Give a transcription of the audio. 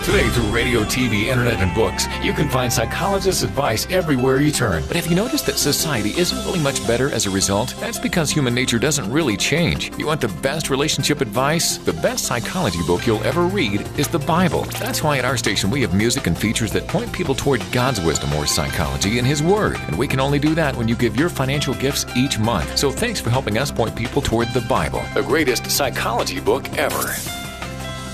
Today, through radio, TV, internet, and books, you can find psychologists' advice everywhere you turn. But have you noticed that society isn't really much better as a result? That's because human nature doesn't really change. You want the best relationship advice? The best psychology book you'll ever read is the Bible. That's why at our station we have music and features that point people toward God's wisdom or psychology in His Word. And we can only do that when you give your financial gifts each month. So thanks for helping us point people toward the Bible, the greatest psychology book ever.